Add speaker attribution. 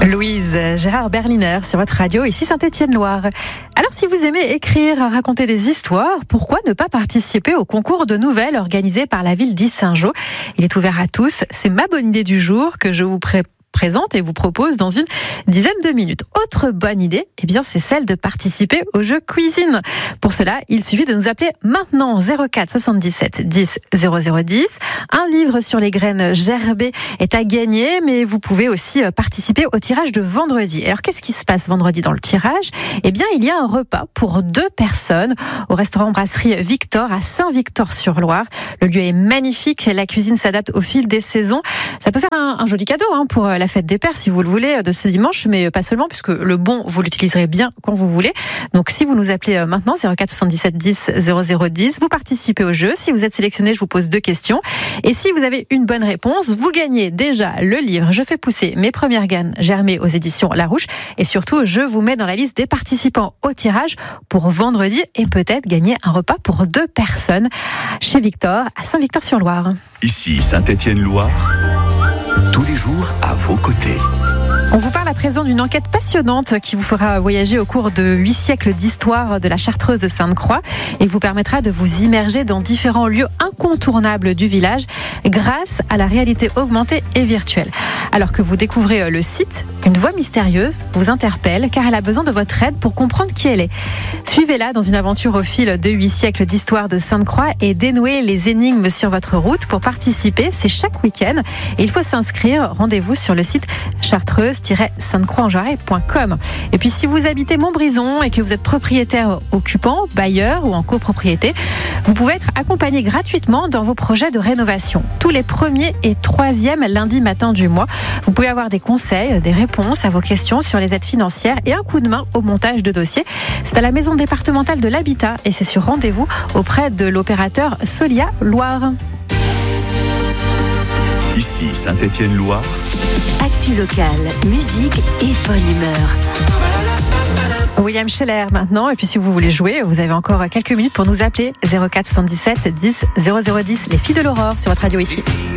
Speaker 1: Louise, Gérard Berliner sur votre radio, ici Saint-Étienne-Loire. Alors si vous aimez écrire, raconter des histoires, pourquoi ne pas participer au concours de nouvelles organisé par la ville d'Yssingeaux ? Il est ouvert à tous. C'est ma bonne idée du jour que je vous présente et vous propose dans une dizaine de minutes. Autre bonne idée, c'est celle de participer au jeu cuisine. Pour cela, il suffit de nous appeler maintenant 04 77 10 0010. Un livre sur les graines gerbées est à gagner, mais vous pouvez aussi participer au tirage de vendredi. Alors qu'est-ce qui se passe vendredi dans le tirage ? Il y a un repas pour 2 personnes au restaurant brasserie Victor à Saint-Victor-sur-Loire. Le lieu est magnifique, la cuisine s'adapte au fil des saisons. Ça peut faire un joli cadeau pour la fête des pères si vous le voulez de ce dimanche, mais pas seulement puisque le bon vous l'utiliserez bien quand vous voulez. Donc si vous nous appelez maintenant 04 77 10 0010, vous participez au jeu. Si vous êtes sélectionné, je vous pose 2 questions et si vous avez une bonne réponse, vous gagnez déjà le livre Je fais pousser mes premières graines germées aux éditions Larouche et surtout je vous mets dans la liste des participants au tirage pour vendredi et peut-être gagner un repas pour 2 personnes chez Victor à Saint-Victor-sur-Loire.
Speaker 2: Ici Saint-Étienne-Loire. Tous les jours à vos côtés.
Speaker 1: On vous parle à présent d'une enquête passionnante qui vous fera voyager au cours de 8 siècles d'histoire de la Chartreuse de Sainte-Croix et vous permettra de vous immerger dans différents lieux incontournables du village grâce à la réalité augmentée et virtuelle. Alors que vous découvrez le site, une voix mystérieuse vous interpelle car elle a besoin de votre aide pour comprendre qui elle est. Suivez-la dans une aventure au fil de 8 siècles d'histoire de Sainte-Croix et dénouez les énigmes sur votre route. Pour participer, c'est chaque week-end et il faut s'inscrire. Rendez-vous sur le site chartreuse-sainte-croix-en-jarret.com. Et puis si vous habitez Montbrison et que vous êtes propriétaire occupant, bailleur ou en copropriété, vous pouvez être accompagné gratuitement dans vos projets de rénovation. Tous les 1er et 3e lundis matin du mois, vous pouvez avoir des conseils, des réponses à vos questions sur les aides financières et un coup de main au montage de dossiers. C'est à la maison départementale de l'habitat et c'est sur rendez-vous auprès de l'opérateur Solia Loire.
Speaker 2: Ici Saint-Étienne-Loire.
Speaker 3: Actu locale, musique et bonne humeur.
Speaker 1: William Scheller maintenant, et puis si vous voulez jouer, vous avez encore quelques minutes pour nous appeler 04 77 10 0010, les filles de l'aurore sur votre radio ici.